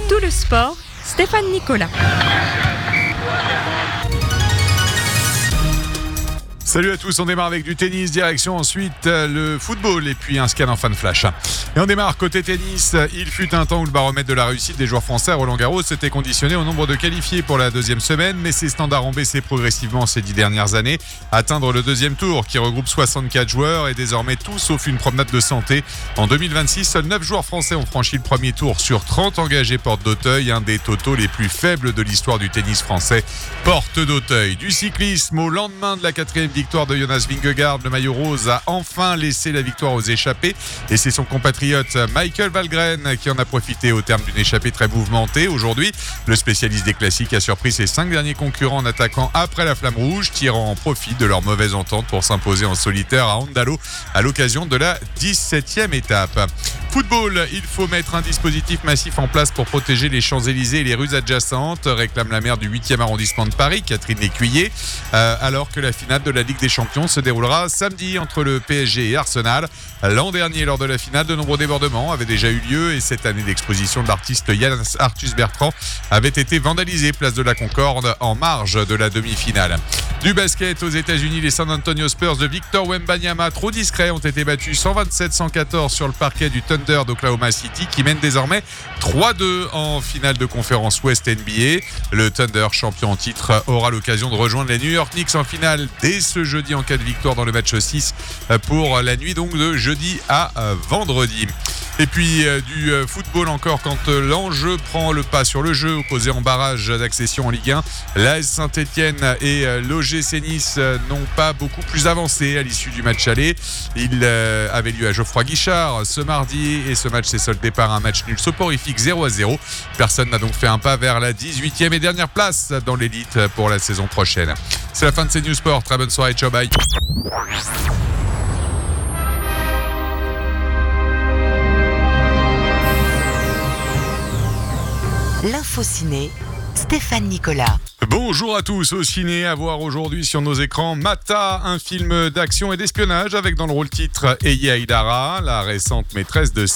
Tout le sport, Stéphane Nicolas. Salut à tous, on démarre avec du tennis, direction ensuite le football et puis un scan en fan flash. Et on démarre côté tennis. Il fut un temps où le baromètre de la réussite des joueurs français à Roland-Garros s'était conditionné au nombre de qualifiés pour la deuxième semaine, mais ces standards ont baissé progressivement ces 10 dernières années. Atteindre le deuxième tour qui regroupe 64 joueurs et désormais tout sauf une promenade de santé. En 2026, seuls 9 joueurs français ont franchi le premier tour sur 30 engagés porte d'Auteuil, un des totaux les plus faibles de l'histoire du tennis français. Porte d'Auteuil. Du cyclisme au lendemain de la 4e victoire de Jonas Vingegaard, le maillot rose a enfin laissé la victoire aux échappés et c'est son compatriote Michael Valgren qui en a profité au terme d'une échappée très mouvementée. Aujourd'hui, le spécialiste des classiques a surpris ses 5 derniers concurrents en attaquant après la flamme rouge, tirant profit de leur mauvaise entente pour s'imposer en solitaire à Andalo à l'occasion de la 17e étape. Football, il faut mettre un dispositif massif en place pour protéger les Champs-Élysées et les rues adjacentes, réclame la maire du 8e arrondissement de Paris, Catherine Lécuyer, alors que la finale de la Ligue des Champions se déroulera samedi entre le PSG et Arsenal. L'an dernier, lors de la finale, de nombreux débordements avaient déjà eu lieu et cette année, l'exposition de l'artiste Yann Arthus Bertrand avait été vandalisée place de la Concorde en marge de la demi-finale. Du basket aux États-Unis, les San Antonio Spurs de Victor Wembanyama, trop discrets, ont été battus 127-114 sur le parquet du Thunder d'Oklahoma City qui mène désormais 3-2 en finale de conférence Ouest NBA. Le Thunder, champion en titre, aura l'occasion de rejoindre les New York Knicks en finale dès ce jeudi en cas de victoire dans le match 6 pour la nuit donc de jeudi à vendredi. Et puis du football encore quand l'enjeu prend le pas sur le jeu opposé en barrage d'accession en Ligue 1. L'AS Saint-Etienne et l'OGC Nice n'ont pas beaucoup plus avancé à l'issue du match aller. Il avait lieu à Geoffroy Guichard ce mardi et ce match s'est soldé par un match nul soporifique 0-0. Personne n'a donc fait un pas vers la 18e et dernière place dans l'élite pour la saison prochaine. C'est la fin de CNews Sport. Très bonne soirée. Ciao, bye. L'info ciné, Stéphane Nicolas. Bonjour à tous. Au ciné, à voir aujourd'hui sur nos écrans Mata, un film d'action et d'espionnage avec dans le rôle titre Eya Idara, la récente maîtresse de